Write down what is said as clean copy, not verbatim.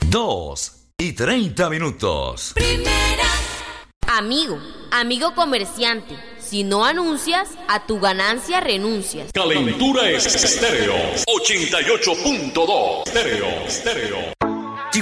2:30. Primera. Amigo comerciante, si no anuncias, a tu ganancia renuncias. Calentura Estéreo 88.2. Estéreo.